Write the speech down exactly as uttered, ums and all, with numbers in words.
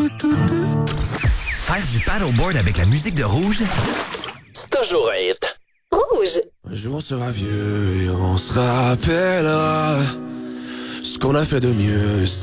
Faire du paddleboard avec la musique de Rouge, c'est toujours hit. Rouge. Un jour on sera vieux et on se rappellera ce qu'on a fait de mieux.